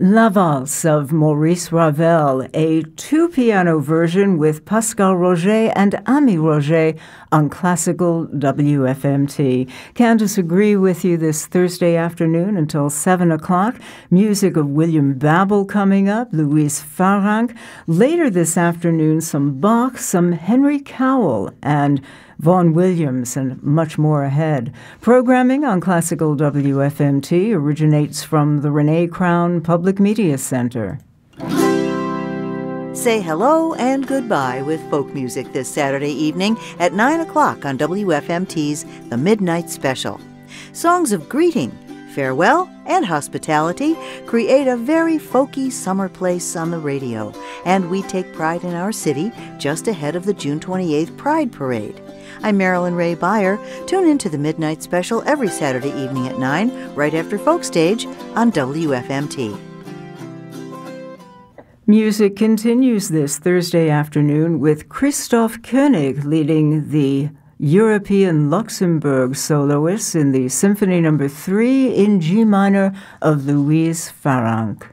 La Valse of Maurice Ravel, a two-piano version with Pascal Roger and Ami Roger on classical WFMT. Can't disagree with you this Thursday afternoon until 7 o'clock. Music of William Babel coming up, Louise Farrenc. Later this afternoon, some Bach, some Henry Cowell, and Vaughan Williams, and much more ahead. Programming on Classical WFMT originates from the Renee Crown Public Media Center. Say hello and goodbye with folk music this Saturday evening at 9 o'clock on WFMT's The Midnight Special. Songs of greeting, farewell, and hospitality create a very folky summer place on the radio, and we take pride in our city just ahead of the June 28th Pride Parade. I'm Marilyn Ray Beyer. Tune in to the Midnight Special every Saturday evening at 9, right after Folk Stage on WFMT. Music continues this Thursday afternoon with Christoph Koenig leading the European Luxembourg soloists in the Symphony No. 3 in G minor of Louise Farrenc.